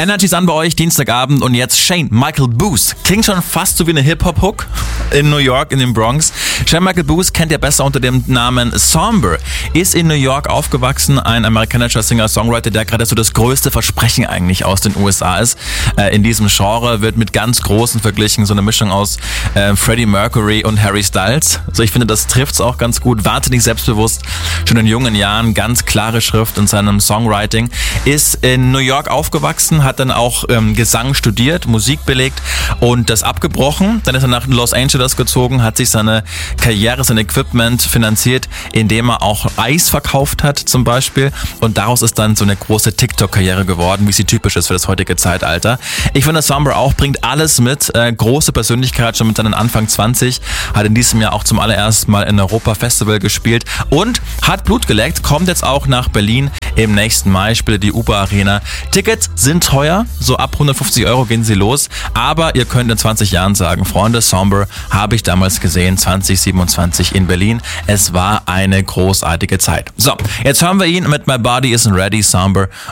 Energy ist an bei euch, Dienstagabend, und jetzt Shane Michael Booth. Klingt schon fast so wie eine Hip-Hop-Hook in New York, in den Bronx. Shane Michael Booth kennt ihr besser unter dem Namen Somber. Ist in New York aufgewachsen, ein amerikanischer Singer-Songwriter, der gerade so das größte Versprechen eigentlich aus den USA ist. In diesem Genre wird mit ganz Großen verglichen, so eine Mischung aus Freddie Mercury und Harry Styles. Also ich finde, das trifft's auch ganz gut. Wahnsinnig selbstbewusst, schon in jungen Jahren, ganz klare Schrift in seinem Songwriting. Ist in New York aufgewachsen, hat dann auch Gesang studiert, Musik belegt und das abgebrochen. Dann ist er nach Los Angeles gezogen, hat sich seine Karriere, sein Equipment finanziert, indem er auch Eis verkauft hat zum Beispiel. Und daraus ist dann so eine große TikTok-Karriere geworden, wie sie typisch ist für das heutige Zeitalter. Ich finde, Somber auch bringt alles mit. Große Persönlichkeit, schon mit seinen Anfang 20. Hat in diesem Jahr auch zum allerersten Mal in Europa Festival gespielt und hat Blut geleckt, kommt jetzt auch nach Berlin. Im nächsten Mai spielt die UBA Arena. Tickets sind teuer, so ab 150 € gehen sie los. Aber ihr könnt in 20 Jahren sagen, Freunde, Somber habe ich damals gesehen, 2027 in Berlin. Es war eine großartige Zeit. So, jetzt hören wir ihn mit My Body Isn't Ready, Somber.